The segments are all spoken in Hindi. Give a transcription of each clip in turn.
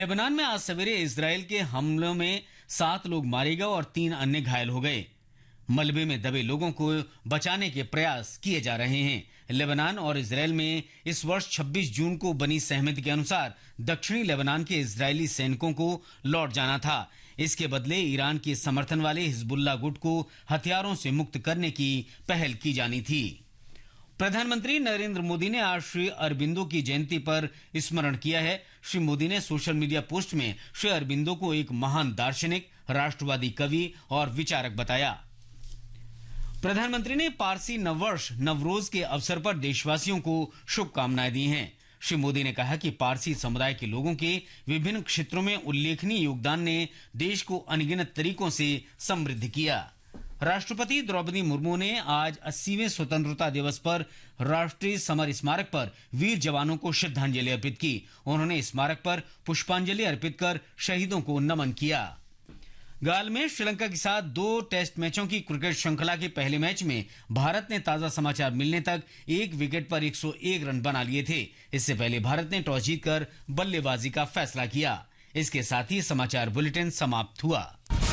लेबनान में आज सवेरे इजराइल के हमलों में 7 लोग मारे गए और 3 अन्य घायल हो गए। मलबे में दबे लोगों को बचाने के प्रयास किए जा रहे हैं। लेबनान और इजराइल में इस वर्ष 26 जून को बनी सहमति के अनुसार दक्षिणी लेबनान के इजरायली सैनिकों को लौट जाना था। इसके बदले ईरान के समर्थन वाले हिजबुल्लाह गुट को हथियारों से मुक्त करने की पहल की जानी थी। प्रधानमंत्री नरेंद्र मोदी ने आज श्री अरबिंदो की जयंती पर स्मरण किया है। श्री मोदी ने सोशल मीडिया पोस्ट में श्री अरबिंदो को एक महान दार्शनिक, राष्ट्रवादी कवि और विचारक बताया। प्रधानमंत्री ने पारसी नववर्ष नवरोज के अवसर पर देशवासियों को शुभकामनाएं दी हैं। श्री मोदी ने कहा कि पारसी समुदाय के लोगों के विभिन्न क्षेत्रों में उल्लेखनीय योगदान ने देश को अनगिनत तरीकों से समृद्ध किया। राष्ट्रपति द्रौपदी मुर्मू ने आज 80वें स्वतंत्रता दिवस पर राष्ट्रीय समर स्मारक पर वीर जवानों को श्रद्धांजलि अर्पित की। उन्होंने स्मारक पर पुष्पांजलि अर्पित कर शहीदों को नमन किया। गाल में श्रीलंका के साथ 2 टेस्ट मैचों की क्रिकेट श्रृंखला के पहले मैच में भारत ने ताजा समाचार मिलने तक 1 विकेट पर 101 रन बना लिए थे। इससे पहले भारत ने टॉस जीतकर बल्लेबाजी का फैसला किया। इसके साथ ही समाचार बुलेटिन समाप्त हुआ।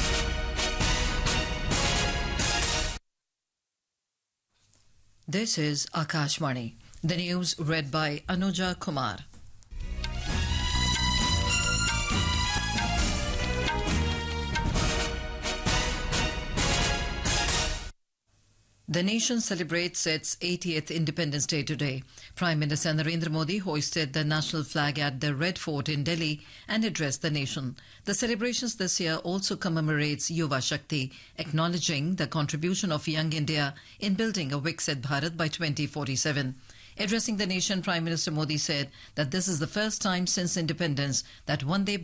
This is Akashvani. The news read by Anuja Kumar. The nation celebrates its 80th Independence Day today. Prime Minister Narendra Modi hoisted the national flag at the Red Fort in Delhi and addressed the nation. The celebrations this year also commemorates Yuva Shakti, acknowledging the contribution of Young India in building a Viksit Bharat by 2047. Addressing the nation, Prime Minister Modi said that this is the first time since independence that Vande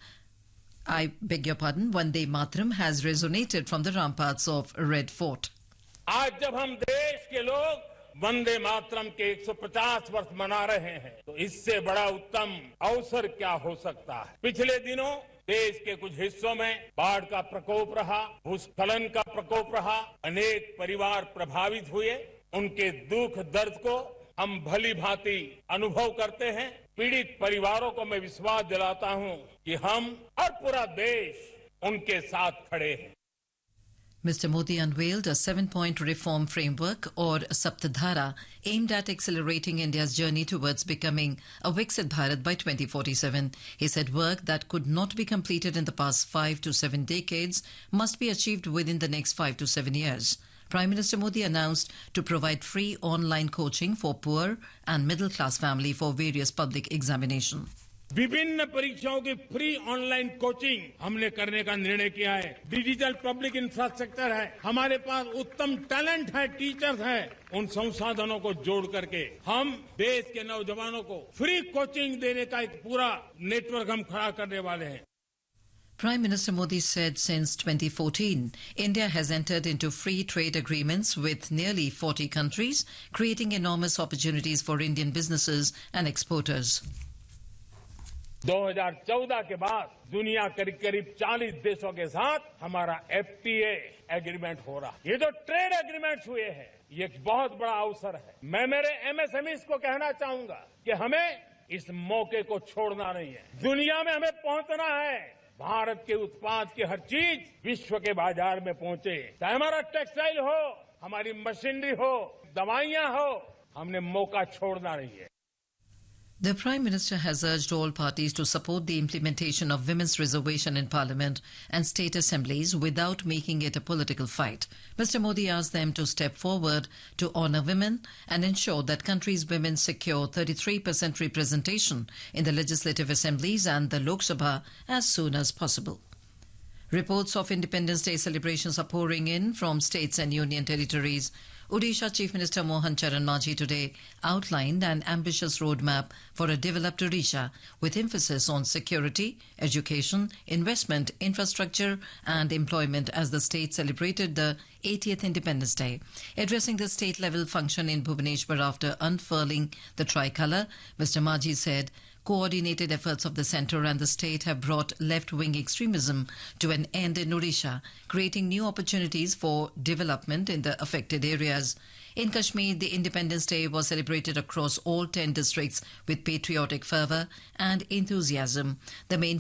Mataram has resonated from the ramparts of Red Fort. आज जब हम देश के लोग वंदे मातरम के 150 वर्ष मना रहे हैं तो इससे बड़ा उत्तम अवसर क्या हो सकता है। पिछले दिनों देश के कुछ हिस्सों में बाढ़ का प्रकोप रहा, भूस्खलन का प्रकोप रहा, अनेक परिवार प्रभावित हुए। उनके दुख दर्द को हम भली भांति अनुभव करते हैं। पीड़ित परिवारों को मैं विश्वास दिलाता हूं कि हम और पूरा देश उनके साथ खड़े हैं। Mr. Modi unveiled a 7-point reform framework or Saptadhara aimed at accelerating India's journey towards becoming a Viksit Bharat by 2047. He said work that could not be completed in the past 5 to 7 decades must be achieved within the next 5 to 7 years. Prime Minister Modi announced to provide free online coaching for poor and middle-class family for various public examinations. विभिन्न परीक्षाओं की फ्री ऑनलाइन कोचिंग हमने करने का निर्णय किया है। डिजिटल पब्लिक इंफ्रास्ट्रक्चर है, हमारे पास उत्तम टैलेंट है, टीचर्स हैं। उन संसाधनों को जोड़ करके हम देश के नौजवानों को फ्री कोचिंग देने का एक पूरा नेटवर्क हम खड़ा करने वाले हैं। Prime Minister Modi said since 2014, India has entered into free trade agreements with nearly 40 countries, creating enormous opportunities for Indian businesses and exporters. 2014 के बाद दुनिया करीब 40 देशों के साथ हमारा FTA एग्रीमेंट हो रहा है। ये जो ट्रेड एग्रीमेंट्स हुए हैं, ये एक बहुत बड़ा अवसर है। मैं मेरे MSMEs को कहना चाहूंगा कि हमें इस मौके को छोड़ना नहीं है। दुनिया में हमें पहुंचना है। भारत के उत्पाद की हर चीज विश्व के बाजार में पहुंचे, चाहे हमारा टेक्सटाइल हो, हमारी मशीनरी हो, दवाइयां हो, हमने मौका छोड़ना नहीं है। The Prime Minister has urged all parties to support the implementation of women's reservation in Parliament and state assemblies without making it a political fight. Mr. Modi asked them to step forward to honour women and ensure that country's women secure 33% representation in the legislative assemblies and the Lok Sabha as soon as possible. Reports of Independence Day celebrations are pouring in from states and union territories. Odisha Chief Minister Mohan Charan Majhi today outlined an ambitious roadmap for a developed Odisha with emphasis on security, education, investment, infrastructure and employment as the state celebrated the 80th Independence Day. Addressing the state-level function in Bhubaneswar after unfurling the tricolour, Mr. Majhi said coordinated efforts of the centre and the state have brought left-wing extremism to an end in Odisha, creating new opportunities for development in the affected areas. In Kashmir, the Independence Day was celebrated across all 10 districts with patriotic fervour and enthusiasm. The main